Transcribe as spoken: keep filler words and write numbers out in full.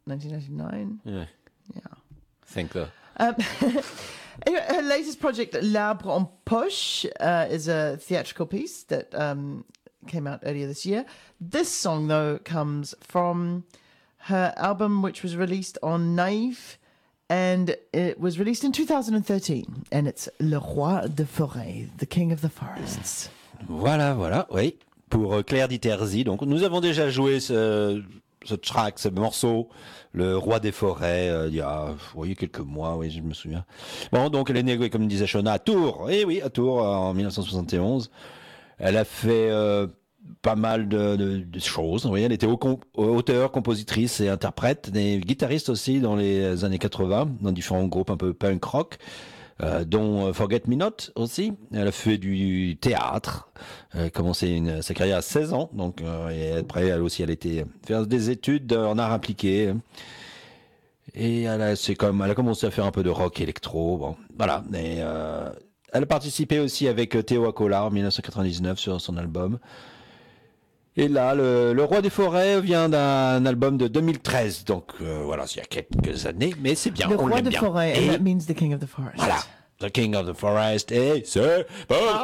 nineteen ninety-nine. Yeah. Yeah. Think the... Um, anyway, her latest project, L'Arbre en Poche, uh, is a theatrical piece that um, came out earlier this year. This song, though, comes from her album, which was released on Naïve, and it was released in two thousand thirteen. And it's Le Roi des Forêts, the King of the Forests. Voilà, voilà, oui. Pour Claire Diterzi. Donc, nous avons déjà joué ce, ce track, ce morceau, Le Roi des Forêts, euh, il y a, oui, quelques mois, oui, je me souviens. Bon, donc, elle est née, comme disait Shona, à Tours. Eh oui, à Tours, en dix-neuf cent soixante et onze. Elle a fait euh, pas mal de, de, de choses. Oui, elle était auteure, compositrice et interprète, et guitariste aussi dans les années quatre-vingts, dans différents groupes un peu punk rock. Euh, dont Forget Me Not aussi. Elle a fait du théâtre. Elle a commencé une, sa carrière à seize ans. Donc, euh, et après, elle aussi, elle a été faire des études en art appliqué. Et elle a, c'est comme, elle a commencé à faire un peu de rock électro. Bon, voilà. Et, euh, elle a participé aussi avec Théo Acola en dix-neuf cent quatre-vingt-dix-neuf sur son album. Et là, le, le Roi des Forêts vient d'un album de deux mille treize, donc euh, voilà, il y a quelques années, mais c'est bien, Le on Roi l'aime des bien. Forêts, Et and that means the King of the Forest. voilà, the King of the Forest, et c'est parti.